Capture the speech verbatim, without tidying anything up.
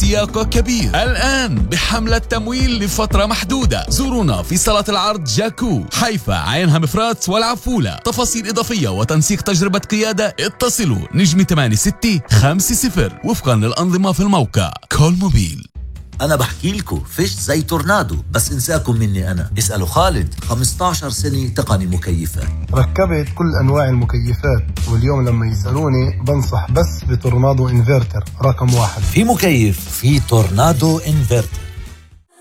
سياق كبير الآن بحملة تمويل لفترة محدودة. زورونا في صالة العرض جاكو حيفا عينها مفرات والعفولة. تفاصيل إضافية وتنسيق تجربة قيادة اتصلوا نجمة ثمانية ستة خمسة صفر وفقا للأنظمة في الموقع كول موبيل. أنا بحكي لكم فيش زي تورنادو، بس انساكم مني أنا. اسألوا خالد، خمسة عشر سنة تقني مكيفات، ركبت كل أنواع المكيفات، واليوم لما يسألوني بنصح بس بتورنادو انفرتر رقم واحد. في مكيف في تورنادو انفرتر.